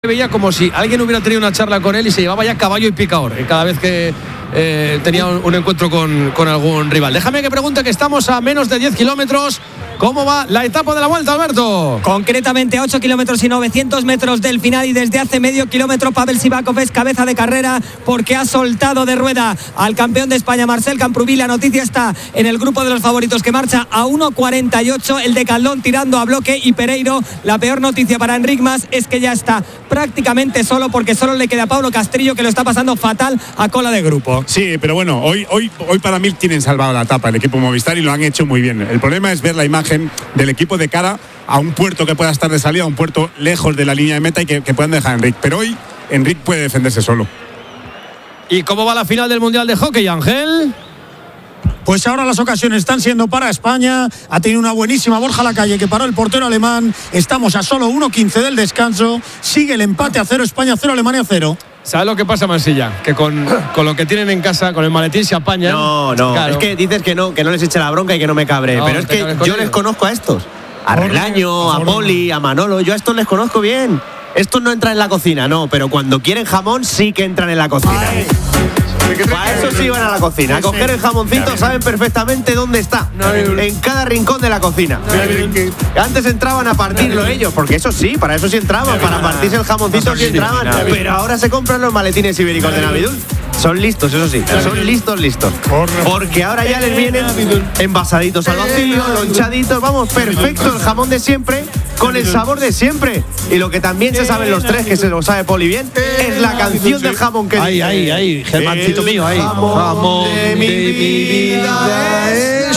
veía como si alguien hubiera tenido una charla con él y se llevaba ya caballo y picador cada vez que tenía un encuentro con algún rival. Déjame que pregunte, que estamos a menos de 10 kilómetros. ¿Cómo va la etapa de la Vuelta, Alberto? Concretamente a 8 kilómetros y 900 metros del final, y desde hace medio kilómetro Pavel Sivakov es cabeza de carrera porque ha soltado de rueda al campeón de España, Marcel Camprubí. La noticia está en el grupo de los favoritos, que marcha a 1.48, el de Caldón tirando a bloque, y Pereiro. La peor noticia para Enric Mas es que ya está prácticamente solo, porque solo le queda a Pablo Castrillo, que lo está pasando fatal a cola de grupo. Sí, pero bueno, hoy para mí tienen salvado la etapa el equipo Movistar y lo han hecho muy bien. El problema es ver la imagen del equipo de cara a un puerto que pueda estar de salida, a un puerto lejos de la línea de meta y que puedan dejar a Enric. Pero hoy Enric puede defenderse solo. ¿Y cómo va la final del Mundial de Hockey, Ángel? Pues ahora las ocasiones están siendo para España. Ha tenido una buenísima Borja Lacalle, que paró el portero alemán. Estamos a solo 1.15 del descanso. Sigue el empate a 0, España 0, Alemania 0. ¿Sabes lo que pasa, Mansilla? Que con lo que tienen en casa, con el maletín se apañan. No, claro. Es que dices que no les eche la bronca y que no me cabre. No, pero es que yo les conozco a estos. A Relaño, a Poli, a Manolo. Yo a estos les conozco bien. Estos no entran en la cocina, no. Pero cuando quieren jamón, sí que entran en la cocina. Para eso sí van a la cocina. A coger el jamoncito, saben perfectamente dónde está. En cada rincón de la cocina. Antes entraban a partirlo ellos, porque eso sí, para eso sí entraban. Para partirse el jamoncito sí entraban. Pero ahora se compran los maletines ibéricos de Navidul. Son listos, eso sí. Son listos. Porque ahora ya les vienen envasaditos al vacío, lonchaditos. Vamos, perfecto, el jamón de siempre, con el sabor de siempre. Y lo que también se saben los tres, que se lo sabe Poli bien, es la canción del jamón que dice. Ahí, Germancito mío, ahí. Jamón de mi vida es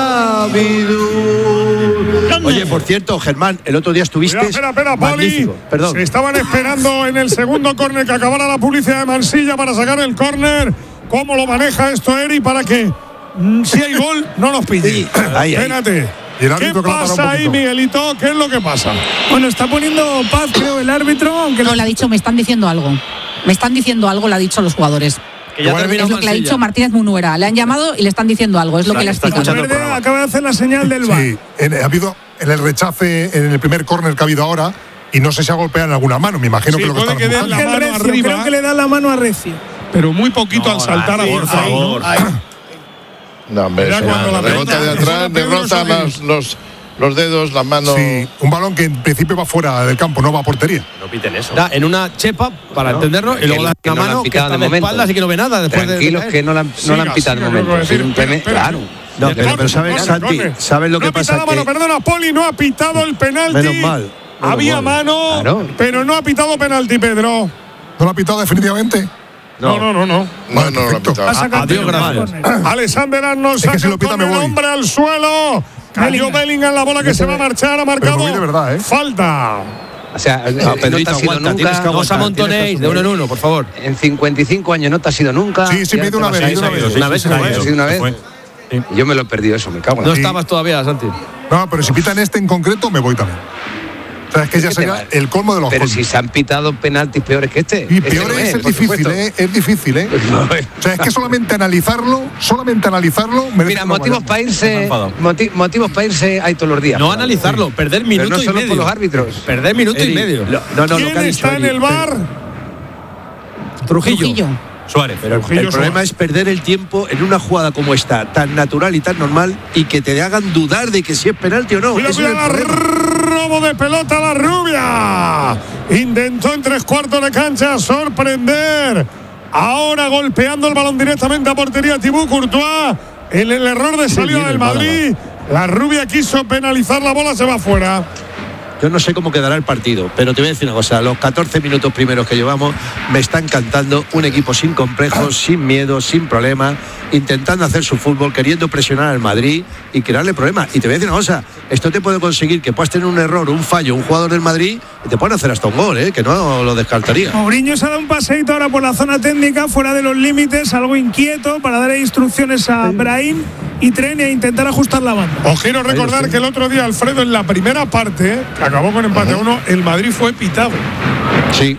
Navidul. Oye, por cierto, Germán, el otro día estuviste. Espera, Poli. Perdón. Se estaban esperando en el segundo córner que acabara la publicidad de Mansilla para sacar el córner. ¿Cómo lo maneja esto Eri para que, si hay gol, no nos pille? Sí. Espérate. ¿Qué pasa ahí, Miguelito? ¿Qué es lo que pasa? Bueno, está poniendo paz, creo, el árbitro, aunque no le ha dicho, me están diciendo algo. Le ha dicho a los jugadores. Es lo que le ha dicho Martínez Munuera. Le han llamado y le están diciendo algo. Es lo que le ha explicado. Acaba de hacer la señal del VAR. Sí, ha habido en el rechace, en el primer córner que ha habido ahora, y no sé si ha golpeado en alguna mano. Me imagino que lo que está buscando. Creo que le da la mano a Recio. Pero muy poquito al saltar a por favor. No, hombre, la rebota de atrás, derrota los dedos, las manos. Sí, un balón que en principio va fuera del campo, no va a portería. No piten eso. Da en una chepa, para entenderlo, y luego da una mano que está de espaldas y que no ve nada. Tranquilos, que no la han pitado de momento. Claro. No, pero ¿sabes, Santi? ¿Sabes lo que pasa? No ha pitado la mano, perdona, Poli, no ha pitado el penalti. Menos mal. Había mano, pero no ha pitado penalti, Pedro. ¿No lo ha pitado definitivamente? No. No lo ha pitado. Adiós, gracias. Alexander Arnold saca con el hombre al suelo. Cayó Bellingham, la bola que se va a marchar, ha marcado de verdad, falta. O sea, Pedrito, aguanta, tienes que aguantar. Montonéis, de 1 en 1, por favor. En 55 años no te has ido nunca. Sí, me he ido una vez. Una vez. Yo me lo he perdido eso, me cago en No estabas todavía, Santi. No, pero si pitan este en concreto, me voy también. O sea, es que ya sería el colmo de los Pero colmos. si se han pitado penaltis peores que este. Y peores es difícil, es difícil, O sea, es que solamente analizarlo mira, motivos para irse hay todos los días. No analizarlo, perder minuto no y solo medio. por los árbitros. Perder minuto y medio. ¿Quién está en el VAR? Trujillo. Suárez. Pero el problema es perder el tiempo en una jugada como esta, tan natural y tan normal, y que te hagan dudar de que si es penalti o no. Robo de pelota a la rubia. Intentó en 3/4 de cancha sorprender. Ahora golpeando el balón directamente a portería Thibaut Courtois. En el error de salida del Madrid. La rubia quiso penalizar, la bola se va fuera. Yo no sé cómo quedará el partido, pero te voy a decir una cosa, los 14 minutos primeros que llevamos me está encantando, un equipo sin complejos, sin miedo, sin problemas, intentando hacer su fútbol, queriendo presionar al Madrid y crearle problemas. Y te voy a decir una cosa, esto te puede conseguir que puedas tener un error, un fallo, un jugador del Madrid, y te pueden hacer hasta un gol, que no lo descartaría. Mourinho se ha dado un paseíto ahora por la zona técnica, fuera de los límites, algo inquieto, para darle instrucciones a Brahim y Tren e intentar ajustar la banda. Os quiero recordar que el otro día, Alfredo, en la primera parte, que acabó con empate a 1, el Madrid fue pitado. Sí,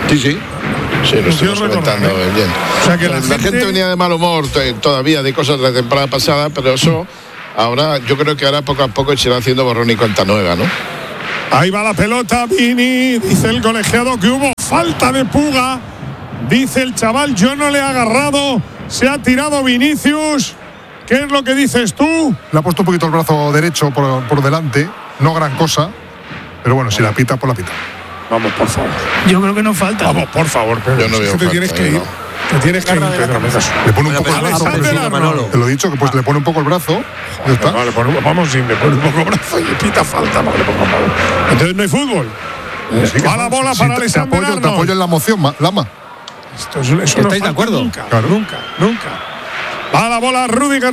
lo estamos comentando bien. O sea que la gente venía de mal humor todavía de cosas de la temporada pasada, pero eso ahora yo creo que ahora poco a poco se irá haciendo borrón y cuenta nueva, ¿no? Ahí va la pelota, Vini, dice el colegiado que hubo falta de Puga. Dice el chaval, yo no le he agarrado. Se ha tirado Vinicius. ¿Qué es lo que dices tú? Le ha puesto un poquito el brazo derecho por delante. No gran cosa. Pero bueno, si la pita, pues la pita. Vamos, por favor. Yo creo que no falta. Vamos, por favor, Pedro. Yo no veo te falta, tienes que ir. no. Te tienes que ir, Pedro. Le pone un poco el brazo. Te lo he dicho, que pues le pone un poco el brazo. Ya está. Vale, vamos, si le pone un poco el brazo y pita falta. Vale, entonces no hay fútbol. Va la bola para Alexander Arnold. Te apoyo en la moción, Lama. Eso ¿Estáis de acuerdo? Nunca, claro. Nunca. Va la bola Rüdiger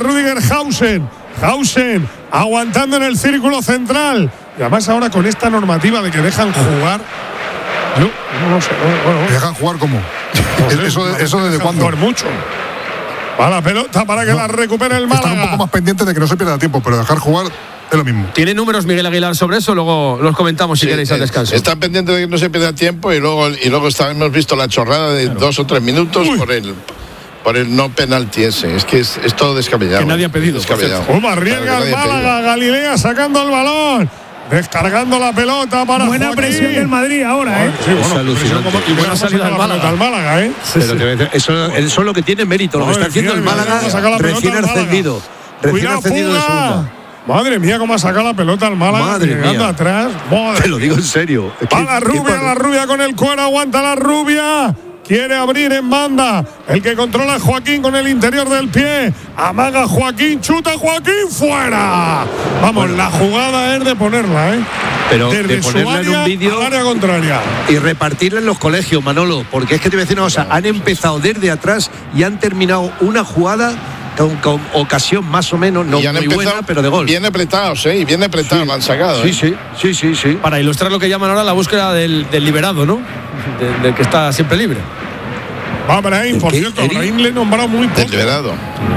Hausen aguantando en el círculo central. Y además ahora con esta normativa de que dejan jugar. Yo no sé. Bueno. ¿Dejan jugar cómo? ¿Eso desde cuándo? Jugar mucho. Va la pelota para que la recupere el Málaga. Están un poco más pendientes de que no se pierda tiempo, pero dejar jugar es lo mismo. ¿Tiene números Miguel Aguilar sobre eso? Luego los comentamos si queréis al descanso. Están pendientes de que no se pierda tiempo y luego hemos visto la chorrada de 2 o 3 minutos por el no penalti ese. Es que es todo descabellado. Que nadie ha pedido. ¿Cómo arriesga el Málaga? Galilea sacando el balón. Descargando la pelota para buena Joaquín. presión del Madrid ahora, Sí, bueno, alucinante. Y buena salida al Málaga, Pero eso es lo que tiene mérito, lo que está haciendo el Málaga recién ascendido. Recién ascendido de segunda. Madre mía, cómo ha sacado la pelota al Málaga. Madre mía. Atrás. Te lo digo en serio. Va la rubia con el cuero, aguanta la rubia. Quiere abrir en banda. El que controla es Joaquín con el interior del pie. Amaga Joaquín, chuta Joaquín, fuera. Vamos, la jugada es de ponerla, Pero desde de ponerla en un vídeo área contraria. y repartirla en los colegios, Manolo, porque es que te voy a decir una cosa, han empezado desde atrás y han terminado una jugada con ocasión más o menos, no muy buena, pero de gol. Bien apretados, y bien apretados, lo han sacado. Sí. Para ilustrar lo que llaman ahora la búsqueda del liberado, ¿no? Del que está siempre libre. Va Brahim, por cierto, Brahim le he nombrado muy poco. Del liberado.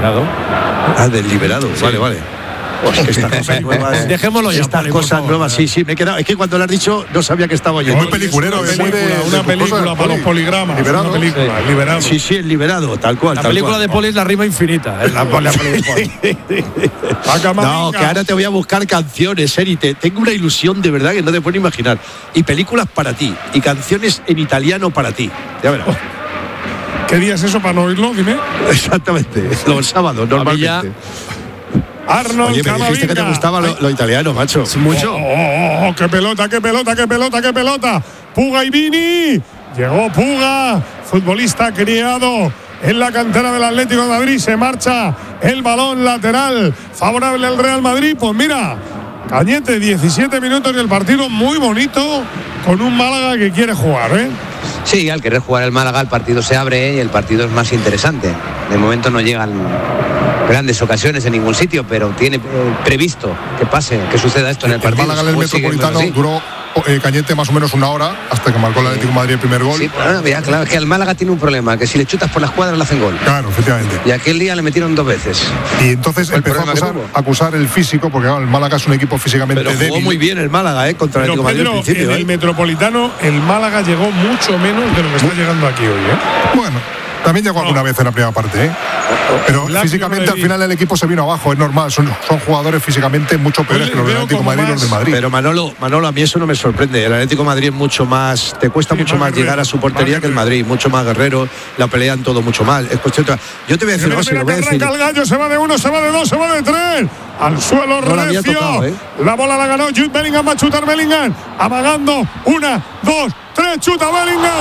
Del liberado, sí. Vale. Pues que estas cosas nuevas. Dejémoslo ya. Estas cosas nuevas, sí, me he quedado. Es que cuando lo has dicho, no sabía que estaba yo. Muy peliculero, una película para los poligramas. Liberado. Una película, liberado. Sí, el liberado, tal cual. La película de Poli es la rima infinita. No, que ahora te voy a buscar canciones, Erite. Tengo una ilusión de verdad que no te puedes imaginar. Y películas para ti. Y canciones en italiano para ti. Ya verás. ¿Qué día es eso para no oírlo? Dime. Exactamente. Los sábados, normalmente. Arnold. Oye, me dijiste que te gustaba lo italiano, macho. Mucho. ¡Qué pelota! Puga y Vini. Llegó Puga, futbolista criado en la cantera del Atlético de Madrid. Se marcha el balón lateral favorable al Real Madrid. Pues mira, Cañete, 17 minutos y el partido muy bonito con un Málaga que quiere jugar, Sí, al querer jugar el Málaga el partido se abre y el partido es más interesante. De momento no llegan grandes ocasiones en ningún sitio, pero tiene previsto que suceda esto en el partido. El Málaga en el Metropolitano duró Cañete más o menos una hora hasta que marcó el Atlético de Madrid el primer gol. Sí, pero ya, claro, es que el Málaga tiene un problema, que si le chutas por las cuadras le hacen gol. Claro, efectivamente. Y aquel día le metieron 2 veces. Y entonces empezó a acusar el físico, porque claro, el Málaga es un equipo físicamente débil. Pero jugó muy bien el Málaga, contra el Atlético de Madrid al principio. En el Metropolitano el Málaga llegó mucho menos de lo que está llegando aquí hoy, Bueno, también llegó alguna vez en la primera parte, Pero físicamente al final el equipo se vino abajo, es normal, son jugadores físicamente mucho peores que los del Atlético de Madrid y los de Madrid. Pero Manolo, a mí eso no me sorprende. El Atlético de Madrid es mucho más, te cuesta mucho más llegar a su portería que el Madrid, mucho más guerrero, la pelean todo mucho mal. Es cuestión yo te voy a decir, no sé, lo voy a decir. El Gallo se va de 1, se va de 2, se va de 3. Al suelo no recio. Tocado, La bola la ganó Jude Bellingham, va a chutar Bellingham, amagando 1, 2, 3, chuta Bellingham.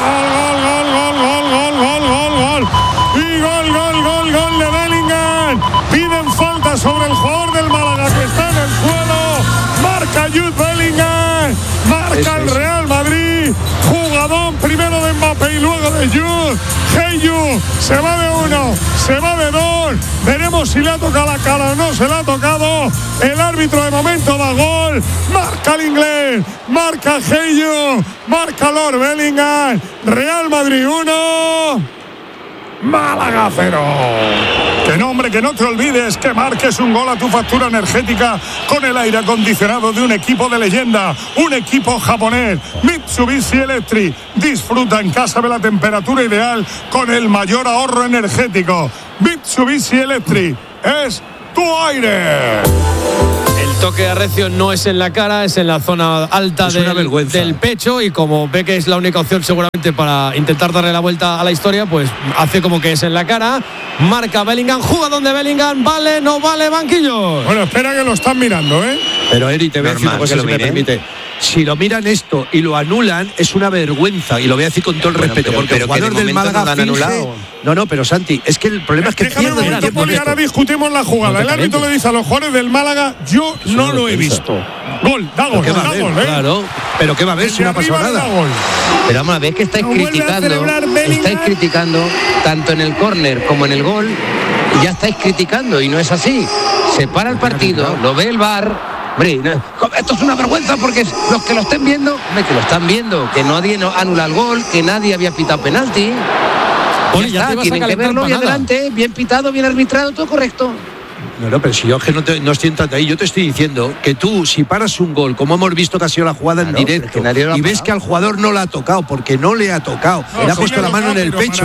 Gol. Y gol de Bellingham. Piden falta sobre el jugador del Málaga que está en el suelo. Marca Jude Bellingham. Marca el Real Madrid. Jugador primero de Mbappé y luego de Jude. Heyu se va de 1, se va de 2. Veremos si le ha tocado la cara o no se le ha tocado. El árbitro de momento da gol. Marca el inglés. Marca Heyu. Marca Lord Bellingham. Real Madrid 1. Málaga 0. Que no te olvides que marques un gol a tu factura energética con el aire acondicionado de un equipo de leyenda, un equipo japonés, Mitsubishi Electric. Disfruta en casa de la temperatura ideal con el mayor ahorro energético. Mitsubishi Electric es tu aire. El toque arrecio no es en la cara, es en la zona alta del pecho, y como ve que es la única opción seguramente para intentar darle la vuelta a la historia, pues hace como que es en la cara. Marca Bellingham, jugadón de Bellingham, vale, no vale, banquillo. Bueno, espera que lo están mirando, ¿eh? Pero Eri, te voy a decir una cosa, si me permite. Si lo miran esto y lo anulan, es una vergüenza, y lo voy a decir con todo el respeto, porque el jugador del Málaga finge... No, pero Santi, es que el problema es que pierden el tiempo. Y ahora discutimos la jugada. El árbitro le dice a los jugadores del Málaga, yo no lo he visto. Gol, da gol, da gol, ¿eh? Claro, pero ¿qué va a ver si no ha pasado nada? Pero vamos a ver que estáis criticando tanto en el córner como en el gol, y ya estáis criticando, y no es así. Se para el partido, lo ve el VAR. Hombre, esto es una vergüenza porque los que lo estén viendo, que lo están viendo, que nadie anula el gol, que nadie había pitado penalti. Ya está, tienen que verlo y adelante, bien pitado, bien arbitrado, todo correcto. No, pero si yo que no estoy entrando ahí, yo te estoy diciendo que tú, si paras un gol, como hemos visto que ha sido la jugada en directo, y ves que al jugador no le ha tocado, porque no le ha tocado, le ha puesto la mano en el pecho,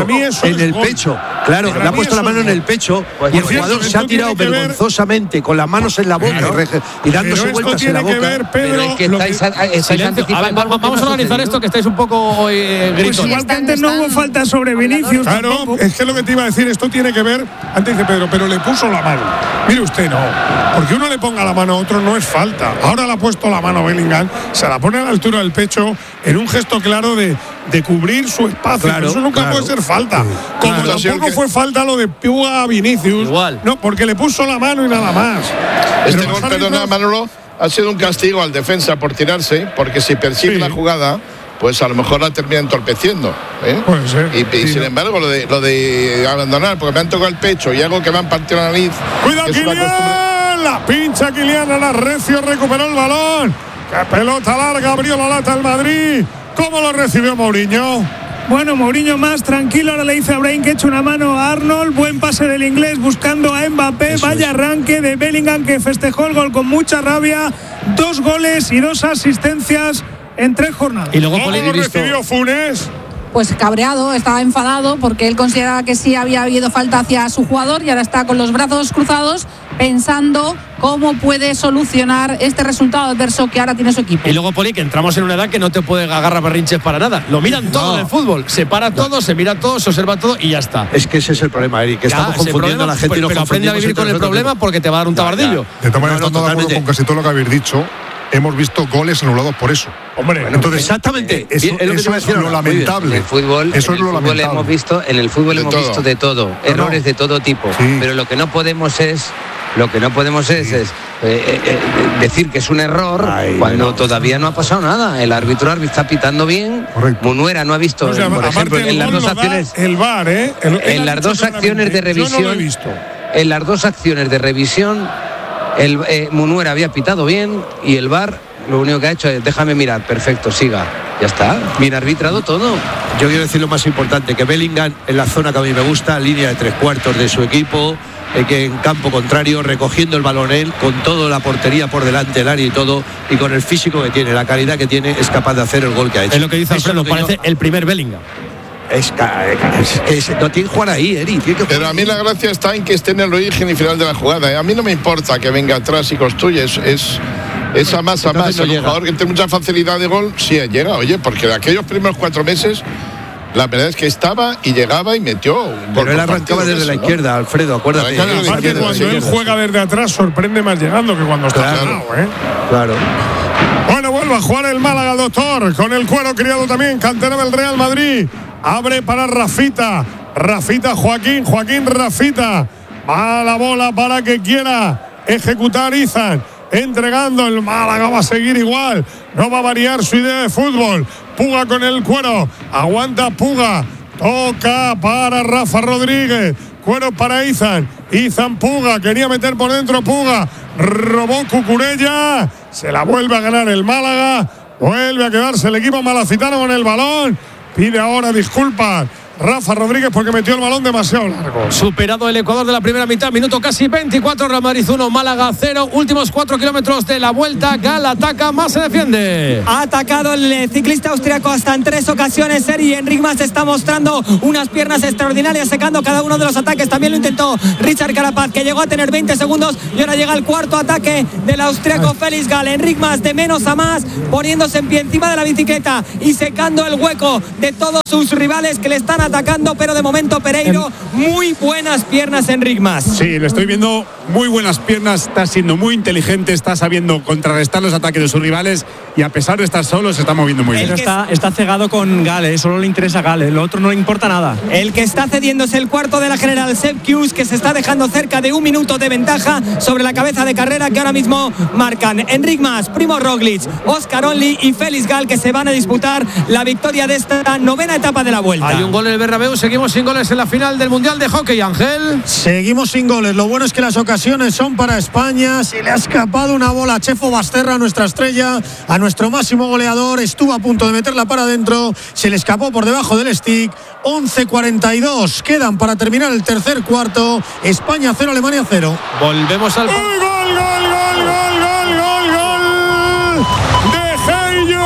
claro, le ha puesto la mano en el pecho, y el jugador se ha tirado vergonzosamente con las manos en la boca y dándose vueltas en la boca. Pero es que estáis anticipando. Vamos a organizar esto, que estáis un poco gritones. Igual que antes no hubo falta sobre Vinicius. Claro, es que lo que te iba a decir, esto tiene que ver, antes dice Pedro, pero le puso la mano. Mire usted, no. Porque uno le ponga la mano a otro no es falta. Ahora le ha puesto la mano a Bellingham, se la pone a la altura del pecho en un gesto claro de cubrir su espacio. Claro, eso nunca puede ser falta. Como tampoco fue falta lo de Puga a Vinicius. Igual. No, porque le puso la mano y nada más. Este gol, perdona, Manolo, ha sido un castigo al defensa por tirarse, porque si persigue la jugada, pues a lo mejor la termina entorpeciendo, ¿eh? Puede ser. Y sin embargo, lo de abandonar, porque me han tocado el pecho y algo que me han partido la nariz. ¡Cuidado, Kylian! La pincha Kylian, a la Recio, recuperó el balón. ¡Qué pelota larga! Abrió la lata el Madrid. ¿Cómo lo recibió Mourinho? Bueno, Mourinho más tranquilo, ahora le dice a Brahim que eche una mano a Arnold, buen pase del inglés buscando a Mbappé, vaya arranque de Bellingham que festejó el gol con mucha rabia, 2 goles y 2 asistencias en 3 jornadas. Y luego ¿cómo lo recibió Funes? Pues cabreado, estaba enfadado porque él consideraba que sí había habido falta hacia su jugador y ahora está con los brazos cruzados pensando cómo puede solucionar este resultado adverso que ahora tiene su equipo. Y luego, Poli, que entramos en una edad que no te puede agarrar berrinches para nada. Lo miran todo en el fútbol. Se para todo, se mira todo, se observa todo y ya está. Es que ese es el problema, Eric, que estamos confundiendo a la gente. Pero aprende a vivir con el problema porque te va a dar un tabardillo. De todas maneras, estando de acuerdo con casi todo lo que habéis dicho. Hemos visto goles anulados por eso. Hombre, bueno, entonces exactamente. Eso es lo lamentable. En el fútbol, en el fútbol hemos visto de todo, errores de todo tipo. Sí. Pero lo que no podemos es decir que es un error cuando todavía no ha pasado nada. El árbitro está pitando bien. Correcto. Munuera no ha visto, por ejemplo, en las dos acciones. El VAR, en las dos acciones de revisión. Yo no lo he visto. En las dos acciones de revisión. Munuera había pitado bien y el VAR lo único que ha hecho es déjame mirar, perfecto, siga, ya está, bien arbitrado todo. Yo quiero decir lo más importante, que Bellingham en la zona que a mí me gusta, línea de 3/4 de su equipo, que en campo contrario, recogiendo el balón él, con toda la portería por delante, el área y todo, y con el físico que tiene, la calidad que tiene, es capaz de hacer el gol que ha hecho. Es lo que dice Alfredo, parece el primer Bellingham. No tiene que jugar ahí, Eri. Pero a mí la gracia está en que esté en el origen y final de la jugada. A mí no me importa que venga atrás y construya. Esa masa más. El jugador que tiene mucha facilidad de gol, sí llega. Oye, porque de aquellos primeros 4 meses, la verdad es que estaba y llegaba y metió un gol. Pero él arrancaba desde la izquierda, Alfredo, acuérdate. Aparte, cuando él juega desde atrás, sorprende más llegando que cuando está claro, claro. Bueno, vuelve a jugar el Málaga, doctor, con el cuero criado también, cantera del Real Madrid. Abre para Rafita, Joaquín, Rafita. Va la bola para que quiera ejecutar Izan. Entregando, el Málaga va a seguir igual. No va a variar su idea de fútbol. Puga con el cuero. Aguanta Puga. Toca para Rafa Rodríguez. Cuero para Izan. Puga. Quería meter por dentro Puga. Robó Cucurella. Se la vuelve a ganar el Málaga. Vuelve a quedarse el equipo malacitano con el balón. Pide ahora disculpas Rafa Rodríguez porque metió el balón demasiado largo. Superado el Ecuador de la primera mitad, minuto casi 24, Real Madrid 1, Málaga 0, últimos 4 kilómetros de la vuelta. Gal ataca, Mas se defiende. Ha atacado el ciclista austriaco hasta en 3 ocasiones. Enric Mas está mostrando unas piernas extraordinarias, secando cada uno de los ataques. También lo intentó Richard Carapaz, que llegó a tener 20 segundos, y ahora llega el cuarto ataque del austriaco Félix Gal. Enric Mas de menos a más, poniéndose en pie encima de la bicicleta y secando el hueco de todos sus rivales que le están atacando, pero de momento Pereiro, muy buenas piernas Enric Mas. Sí, le estoy viendo muy buenas piernas, está siendo muy inteligente, está sabiendo contrarrestar los ataques de sus rivales y a pesar de estar solo se está moviendo muy bien. Está cegado con Gal, solo le interesa Gal, el otro no le importa nada. El que está cediendo es el cuarto de la general, Sepp Kuss, que se está dejando cerca de 1 minuto de ventaja sobre la cabeza de carrera que ahora mismo marcan Enric Mas, Primož Roglic, Oscar Onley y Félix Gal, que se van a disputar la victoria de esta 9ª etapa de la vuelta. Hay un gol en el Bernabéu, seguimos sin goles en la final del Mundial de Hockey, Ángel. Seguimos sin goles, lo bueno es que las ocasiones son para España. Se le ha escapado una bola a Chefo Basterra, nuestra estrella, a nuestro máximo goleador, estuvo a punto de meterla para adentro, se le escapó por debajo del stick. 11:42 quedan para terminar el tercer cuarto. España 0, Alemania 0. Volvemos al... ¡Gol de Heyu!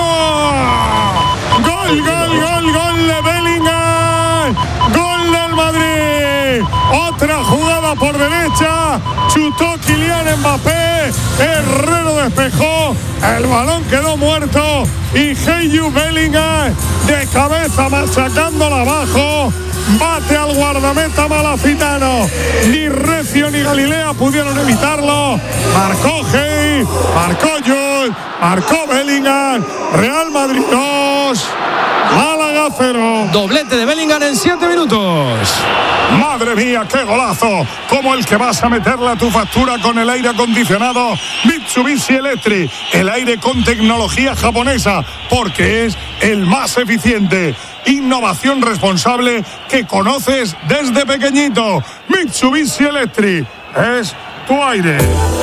¡Gol de Bellingham! ¡Gol del Madrid! Otra jugada por derecha, chutó Kylian Mbappé, Herrero despejó, el balón quedó muerto y Heyu Bellingham de cabeza machacándola abajo, bate al guardameta malacitano. Ni Recio ni Galilea pudieron evitarlo. Marcó Hey, marcó Jules, marcó Bellingham. Real Madrid 2, Málaga 0. Doblete de Bellingham en 7 minutos. Madre mía, qué golazo, como el que vas a meterle a tu factura con el aire acondicionado Mitsubishi Electric, el aire con tecnología japonesa, porque es el más eficiente. Innovación responsable que conoces desde pequeñito. Mitsubishi Electric es tu aire.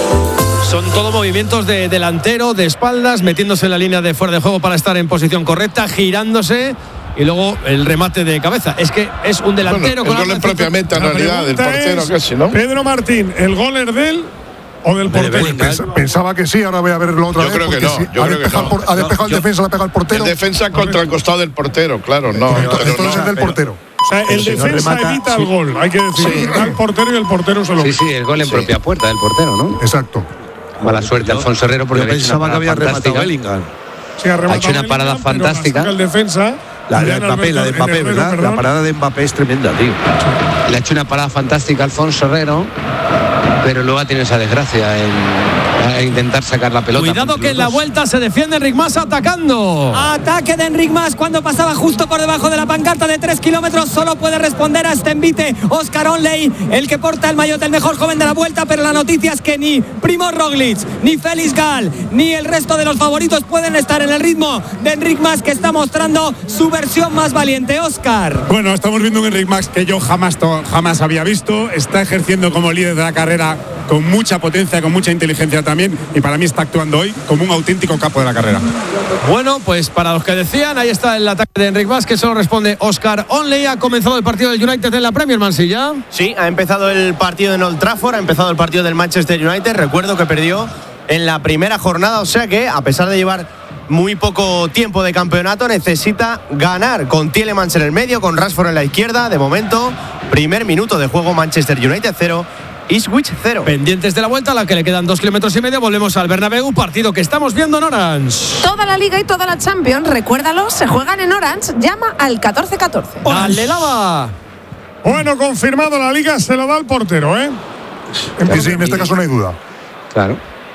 Son todo movimientos de delantero, de espaldas, metiéndose en la línea de fuera de juego para estar en posición correcta, girándose y luego el remate de cabeza. Es que es un delantero. Bueno, el gol en propia meta, en realidad, del portero casi, ¿no? Pedro Martín, ¿el gol es de él o del portero? Pensaba que sí, ahora voy a verlo otra vez. Yo creo que no. Ha despejado el defensa, le ha pegado al portero. El defensa contra el costado del portero, claro. No, entonces es del portero. O sea, el defensa evita el gol, hay que decir. Al portero y el portero se lo... Sí, el gol en propia puerta del portero, ¿no? Exacto. Mala suerte Alfonso Herrero porque yo pensaba que había rematado Bellingham. Ha hecho una parada fantástica. El defensa, la de Mbappé, ¿verdad? La parada de Mbappé es tremenda, tío. Le ha hecho una parada fantástica Alfonso Herrero, pero luego ha tenido esa desgracia en intentar sacar la pelota. Cuidado que en la vuelta se defiende Enric Mas atacando. Ataque de Enric Mas cuando pasaba justo por debajo de la pancarta de 3 kilómetros. Solo puede responder a este envite Oscar Onley, el que porta el maillot del mejor joven de la vuelta, pero la noticia es que ni Primož Roglic, ni Félix Gal, ni el resto de los favoritos pueden estar en el ritmo de Enric Mas, que está mostrando su versión más valiente. Oscar. Bueno, estamos viendo un Enric Mas que yo jamás había visto. Está ejerciendo como líder de la carrera con mucha potencia, con mucha inteligencia también, y para mí está actuando hoy como un auténtico capo de la carrera. Bueno, pues para los que decían, ahí está el ataque de Enric Mas, que solo responde Oscar Onley. Ha comenzado el partido del United en la Premier, Mansilla. Sí, ha empezado el partido en Old Trafford, ha empezado el partido del Manchester United. Recuerdo que perdió en la primera jornada, o sea que a pesar de llevar muy poco tiempo de campeonato, necesita ganar con Tielemans en el medio, con Rashford en la izquierda. De momento, primer minuto de juego, Manchester United 0, Ipswich 0. Pendientes de la vuelta, a la que le quedan 2,5 kilómetros. Volvemos al Bernabéu, partido que estamos viendo en Orange. Toda la Liga y toda la Champions, recuérdalo, se juegan en Orange. Llama al 1414. ¡Dale, Lava! Bueno, confirmado, la Liga se lo da al portero, ¿eh? Sí, en este caso no hay duda. Claro.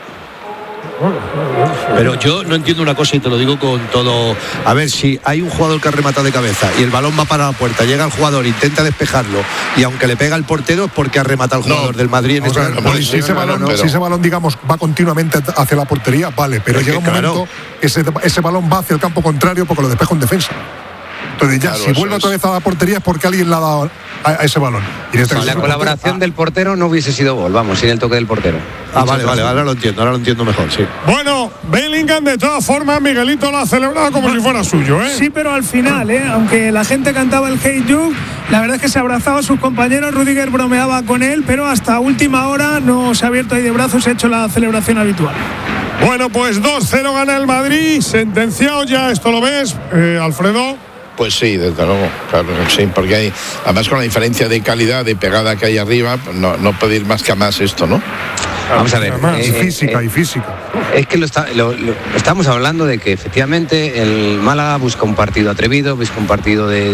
Pero yo no entiendo una cosa y te lo digo con todo. A ver, si hay un jugador que ha rematado de cabeza y el balón va para la puerta, llega el jugador, intenta despejarlo y aunque le pega el portero es porque ha rematado el jugador del Madrid en si ese balón, digamos, va continuamente hacia la portería, vale, pero llega un momento que ese balón va hacia el campo contrario porque lo despeja un defensa. Entonces ya, si vuelve otra vez a la portería es porque alguien le ha dado a ese balón. Y en este caso, la colaboración del portero no hubiese sido gol, vamos, sin el toque del portero. Vale, ahora lo entiendo mejor, sí. Bueno, Bellingham de todas formas, Miguelito lo ha celebrado como si fuera suyo, ¿eh? Sí, pero al final, aunque la gente cantaba el Hey Jude, la verdad es que se abrazaba a sus compañeros, Rüdiger bromeaba con él, pero hasta última hora no se ha abierto ahí de brazos, se ha hecho la celebración habitual. Bueno, pues 2-0 gana el Madrid, sentenciado ya, ¿esto lo ves, Alfredo? Pues sí, desde luego, claro, sí, porque hay, además con la diferencia de calidad, de pegada que hay arriba, no pedir más que más esto, ¿no? Vamos a ver. Y física. Es que lo estamos hablando de que efectivamente el Málaga busca un partido atrevido, busca un partido de